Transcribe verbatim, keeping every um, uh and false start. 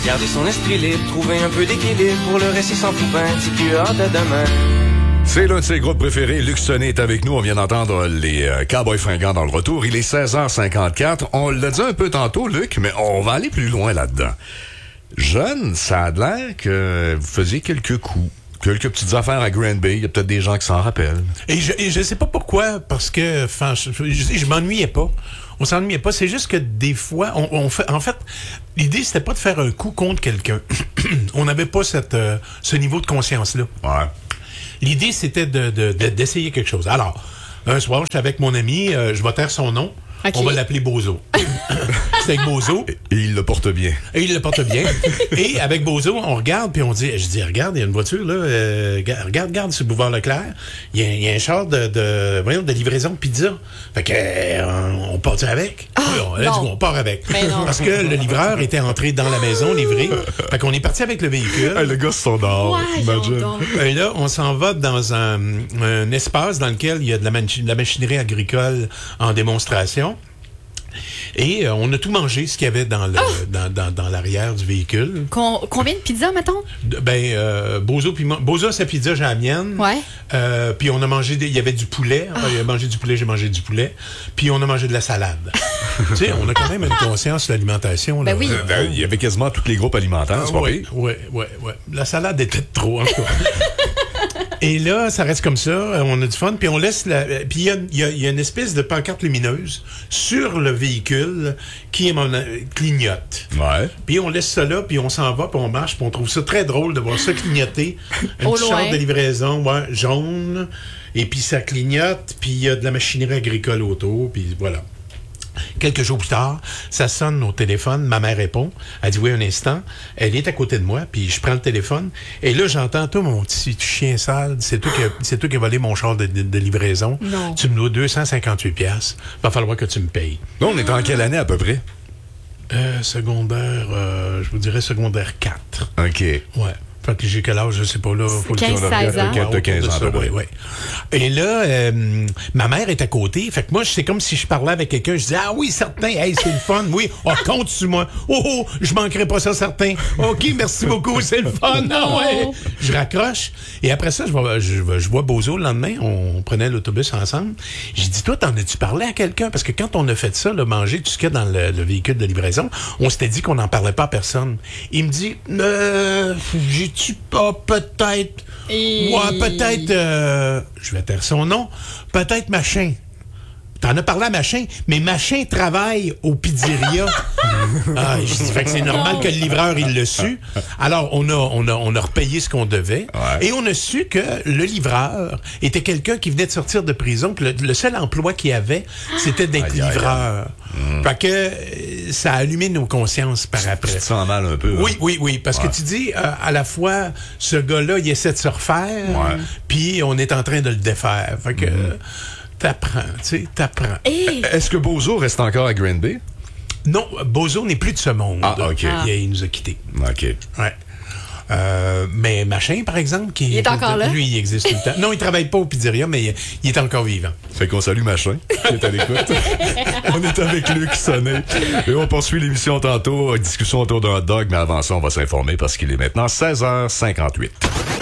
Garder son esprit libre, trouver un peu d'équilibre. Pour le reste, il s'en fout ben, petit cul, hâte à demain. C'est l'un de ses groupes préférés. Luc Sonnet est avec nous. On vient d'entendre les euh, Cowboys fringants dans le retour. Il est seize heures cinquante-quatre. On l'a dit un peu tantôt, Luc, mais on va aller plus loin là-dedans. Jeune, ça a l'air que vous faisiez quelques coups. Quelques petites affaires à Grand Bay. Il y a peut-être des gens qui s'en rappellent. Et je, et je sais pas pourquoi, parce que, enfin, je, je, je m'ennuyais pas. On s'ennuyait pas. C'est juste que des fois, on, on fait, en fait, l'idée, c'était pas de faire un coup contre quelqu'un. On n'avait pas cette, euh, ce niveau de conscience-là. Ouais. L'idée, c'était de, de, de, d'essayer quelque chose. Alors, un soir, j'étais avec mon ami, euh, je vais taire son nom. Okay. On va l'appeler Bozo. C'est avec Bozo. Et, et il le porte bien. Et il le porte bien. Et avec Bozo, on regarde, puis on dit, je dis, regarde, il y a une voiture, là, euh, regarde, regarde, sur le boulevard Leclerc. Il y a, il y a un char de, de, voyons, de livraison de pizza. Fait que, euh, on part avec. Oh, oui, on, là, on part avec. Parce que le livreur était entré dans la maison, livré. Fait qu'on est parti avec le véhicule. Hey, le gars, c'est son dehors. Imagine. Et là, on s'en va dans un, un espace dans lequel il y a de la, machi- de la machinerie agricole en démonstration. Et euh, on a tout mangé, ce qu'il y avait dans, le, oh! dans, dans, dans l'arrière du véhicule. Con- combien de pizzas, mettons? De, ben, euh, Bozo, puis moi, Bozo a sa pizza, j'ai la mienne. Ouais. Euh, puis on a mangé, des, il y avait du poulet. Oh! Il a mangé du poulet, j'ai mangé du poulet. Puis on a mangé de la salade. Tu sais, on a quand même une conscience de l'alimentation. Ben là. oui. Euh, ben, il y avait quasiment tous les groupes alimentaires, Ah, c'est pas ouais, pire. ouais, ouais, ouais. La salade était trop, en tout cas. Et là, ça reste comme ça. On a du fun. Puis on laisse la. Puis il y a, y, a, y a une espèce de pancarte lumineuse sur le véhicule qui est mon, clignote. Ouais. Puis on laisse ça là, puis on s'en va, puis on marche, puis on trouve ça très drôle de voir ça clignoter. Une Au petite loin. charte de livraison, ouais, jaune. Et puis ça clignote, puis il y a de la machinerie agricole autour, puis voilà. Quelques jours plus tard, ça sonne au téléphone, ma mère répond, elle dit oui un instant, elle est à côté de moi, puis je prends le téléphone, et là j'entends, toi mon petit chien sale, c'est toi qui a, c'est toi qui as volé mon char de, de, de livraison, non. Tu me dois deux cent cinquante-huit piastres, va falloir que tu me payes. Là, on est en quelle année à peu près? Euh, secondaire, euh, je vous dirais secondaire quatre. OK. Ouais. Fait que j'ai quel âge, je sais pas, là. Faut quinze seize ans. De quinze ans, ouais, ouais. Et là, euh, ma mère est à côté. Fait que moi, c'est comme si je parlais avec quelqu'un. Je dis, ah oui, certain. Hey, c'est le fun. Oui. Oh, compte sur moi. Oh, oh, je manquerai pas ça, certain. OK, merci beaucoup. C'est le fun. Ah ouais. Je raccroche. Et après ça, je vois, je, je vois Bozo le lendemain. On prenait l'autobus ensemble. J'ai dit, toi, t'en as-tu parlé à quelqu'un? Parce que quand on a fait ça, le manger tout ce qu'il y a dans le, le véhicule de livraison, on s'était dit qu'on n'en parlait pas à personne. Il me dit, euh, j'ai tu pas peut-être Et... ouais peut-être euh, je vais taire son nom, peut-être Machin. T'en as parlé à Machin, mais Machin travaille au pizzeria. Ah, je dis, fait que c'est normal que le livreur, il l'a su. Alors, on a, on a, on a repayé ce qu'on devait. Ouais. Et on a su que le livreur était quelqu'un qui venait de sortir de prison. Puis le, le seul emploi qu'il avait, c'était d'être Aïe, aïe, livreur. Mmh. Fait que euh, ça a allumé nos consciences par après. Tu te sens mal un peu. Oui, hein? oui, oui. Parce Ouais. que tu dis, euh, à la fois, ce gars-là, il essaie de se refaire, Ouais. puis on est en train de le défaire. Fait que... Mmh. euh, T'apprends, tu sais, t'apprends. Et... Est-ce que Bozo reste encore à Grand Bay? Non, Bozo n'est plus de ce monde. Ah, OK. Il, il nous a quittés. OK. Ouais. Euh, mais Machin, par exemple, qui Il est encore là? Lui, il existe tout le temps. Non, il travaille pas au pizzeria, mais il, il est encore vivant. Fait qu'on salue Machin, qui est à l'écoute. On est avec Luc Sonnet. Et on poursuit l'émission tantôt. Discussion autour d'un hot dog, mais avant ça, on va s'informer parce qu'il est maintenant seize heures cinquante-huit.